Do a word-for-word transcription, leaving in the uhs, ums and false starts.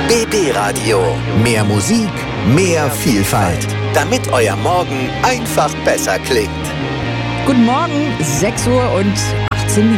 B B-Radio. Mehr Musik, mehr Vielfalt. Damit euer Morgen einfach besser klingt. Guten Morgen, sechs Uhr und achtzehn Minuten.